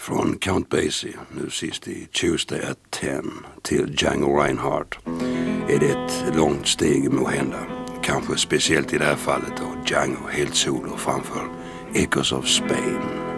Från Count Basie, nu sist i Tuesday at 10, till Django Reinhardt är det ett långt steg måhända. Kanske speciellt i det här fallet då Django helt solo framför Echoes of Spain.